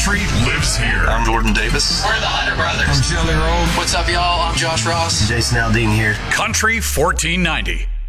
country lives here. I'm Jordan Davis. We're the Hunter Brothers. I'm Jelly Roll. What's up, y'all? I'm Josh Ross. Jason Aldean here. Country 1490.